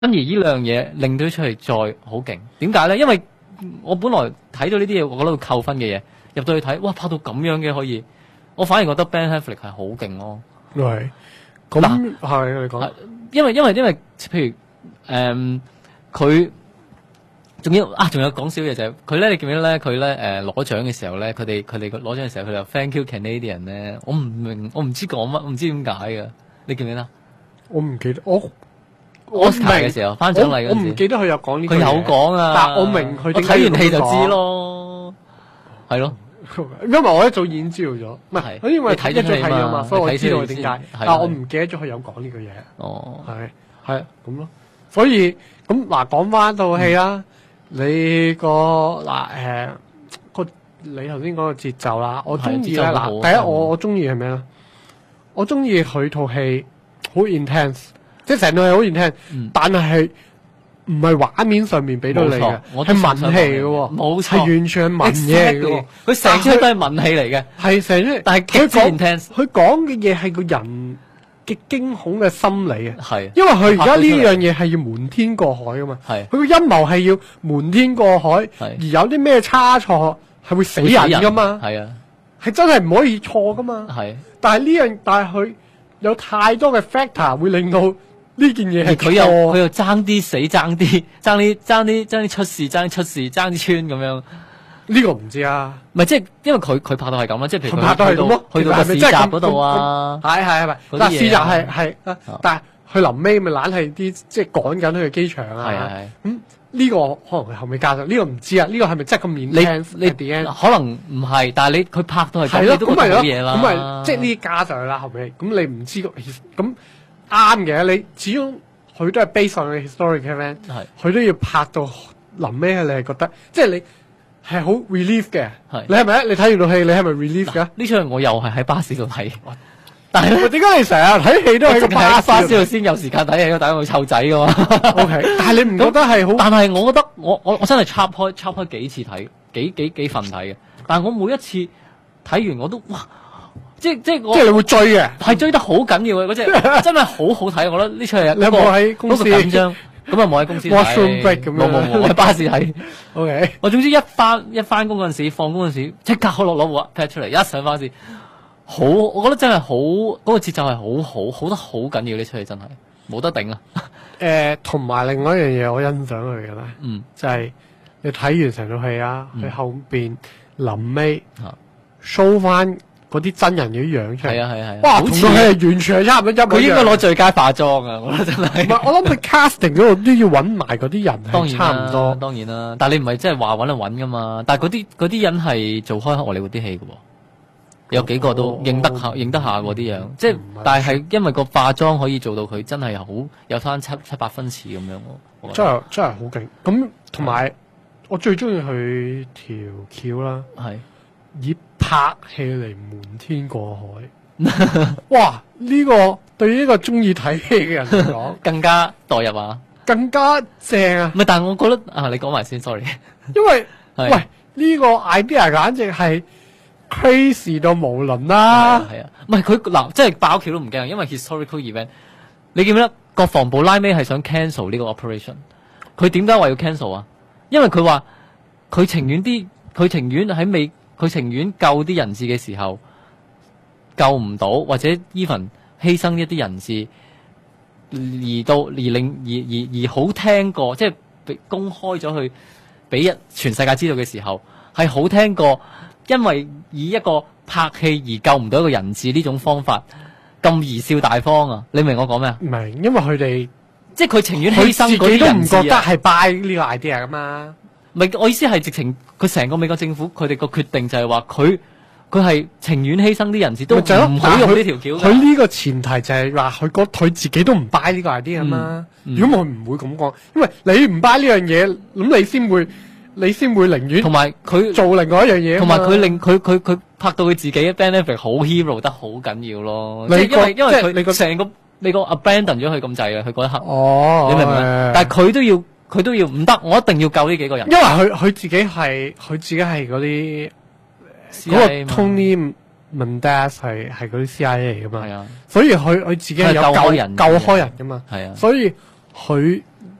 而呢兩樣嘢令到出嚟再好勁。點解咧？因為我本來睇到呢啲嘢，我覺得會扣分嘅嘢，入到去睇，哇，拍到咁樣嘅可以，我反而覺得 Ben Affleck 係好勁咯。 係，咁係你講， 因為譬如佢仲有講少嘢就係佢咧，你記唔記得咧？佢咧攞獎嘅時候咧，佢哋攞獎嘅時候，佢就 Thank you Canadian 咧，我唔明，我唔知講乜，我唔知點解嘅，你記唔記得？ 我唔記得，我 Oscar 嘅時候頒獎禮嗰陣時， 我唔記得佢有講呢句嘢。 佢有講啊， 但我明佢點解睇完戲就知咯，係咯。 因為我一早已經知道咗，唔係，因為睇一早睇啊嘛，所以我知道點解。但我唔記得咗佢有講呢句嘢。 哦， 係咁咯。所以咁嗱，講翻套戲啦，你個你頭先講個節奏啦，我中意咧嗱，第一我中意係咩咧？我中意佢套戲好 intense， 即係成套戲好 intense，但係唔係畫面上面俾到你嘅，係文戲嘅喎， 冇錯， 係完全係文嘢嘅喎， 佢成出都係文戲嚟嘅， 係成出， 但係極之 intense， 佢講嘅嘢係個人嘅驚恐嘅心理啊， 係， 因為佢而家呢樣嘢係要瞞天過海噶嘛，係，佢個陰謀係要瞞天過海，而有啲咩差錯係會死人噶嘛，係啊，係真係唔可以錯噶嘛，係，但係佢有太多嘅 factor 會令到呢件嘢係佢又爭啲死，爭啲出事，爭啲穿咁樣。 呢個唔知啊， 唔係即係因為佢拍到係咁啦，即係譬如佢拍到係咁咯， 去到個市集嗰度啊， 係，但係市集係，但係佢臨尾咪懶係啲即係趕緊去機場啊，係，咁呢個可能佢後尾加上，呢個唔知啊，呢個係咪真係咁面聽？你可能唔係，但係佢拍到係咁， 你都覺得好嘢啦。 咁咪即係呢啲加上去啦，後尾咁你唔知咁啱嘅，你始終佢都係 based on 嘅 historic event， 佢都要拍到臨尾，你係覺得即係你係好 relief 嘅。你係咪你睇完套戲，你係咪 relief 㗎？ 呢場我又係喺巴士度睇，但係點解你成日睇戲都喺個巴士度先有時間睇戲？但係我湊仔㗎嘛。 OK， 但係你唔覺得係好？ 但係我覺得我真係插開幾次睇，幾份睇嘅。但係我每一次睇完我都哇！即係你會追嘅， 係追得好緊要嘅嗰隻，真係好好睇。我覺得呢出係你有冇喺公司緊張？咁啊冇喺公司睇 washroom break 咁樣， 冇我喺巴士睇。 OK， 我總之一翻工嗰陣時，放工嗰陣時，即刻攞部 pad 出嚟，一上巴士，好，我覺得真係好，嗰個節奏係好得好緊要。呢出戲真係冇得頂啊！ 同埋另外一樣嘢，我欣賞佢嘅咧，就係你睇完成套戲啊，佢後邊臨尾 show 翻嗰啲真人嘅樣出嚟， 係， 哇！同佢係完全係差唔多， 佢應該攞最佳化妝啊！我覺得真係。 唔係，我諗佢 casting 嗰度都要揾埋嗰啲人， 當然差唔多。 當然啦，但係你唔係真係話揾就揾噶嘛？但係嗰啲人係做開荷里活啲戲嘅喎，有幾個都認得下嗰啲樣，即係但係因為個化妝可以做到佢真係好有翻七八分似咁樣喎。 真係好勁！咁同埋我最中意佢條橋啦，係以拍戲嚟瞞天過海，哇！呢個對於一個中意睇戲嘅人嚟講， 更加代入啊，更加正啊！ 唔係，但係我覺得啊，你講埋先 ，sorry， 因為喂呢個 idea 簡直係 crazy 到無倫啦， 係啊，唔係佢嗱，即係爆橋都唔驚，因為 historical event， 你記唔記得國防部拉尾係想 cancel 呢個 operation？ 佢點解話要 cancel 啊？因為佢話佢情願救啲人質嘅時候救唔到，或者 even 犧牲一啲人質，而好聽過，即係公開咗去俾全世界知道嘅時候，係好聽過，因為以一個拍戲而救唔到一個人質呢種方法咁貽笑大方啊！你明我講咩啊？ 明，因為佢哋即係佢情願犧牲嗰啲人質，佢自己都唔覺得係 buy 呢個 idea 噶嘛。 唔係，我意思係直情佢成個美國政府佢哋個決定就係話佢係情願犧牲啲人質都唔好用呢條橋。 佢呢個前提就係話佢自己都唔 buy 呢個 idea 啊嘛。如果我唔會咁講，因為你唔 buy 呢樣嘢，咁你先會寧願同埋佢做另外一樣嘢。同埋佢令佢拍到佢自己 Ben Affleck 好 hero 得好緊要咯。因為佢你個 abandon 咗佢咁滯啊！佢嗰一刻，你明唔明？但係佢都要唔得，我一定要救呢幾個人。 因為佢自己係嗰啲嗰個 Tony Mendez 係嗰啲 CIA 嚟噶嘛，所以佢自己係有救開人噶嘛，係啊，所以佢